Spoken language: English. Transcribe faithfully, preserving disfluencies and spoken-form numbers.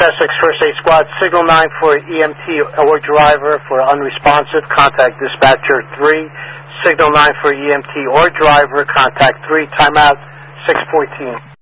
Essex First Aid Squad, signal nine for E M T or driver for unresponsive, contact dispatcher three. Signal nine for E M T or driver, contact three, timeout six fourteen.